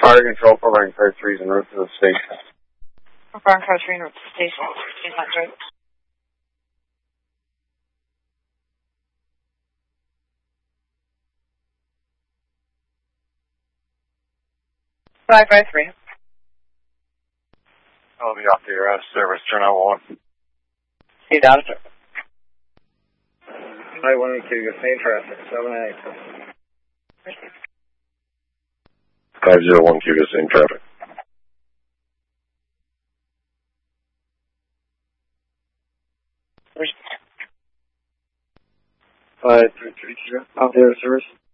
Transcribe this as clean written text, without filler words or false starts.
Fire control, providing car 3's en route to the station. Fire car 3 en route to the station. Is that right? Five by 3. I'll be off to your service. Turn out 1. See that, sir. I 1 to your same traffic. 7-8. 501 Q to same traffic. Where's 533 Q. Out there, service.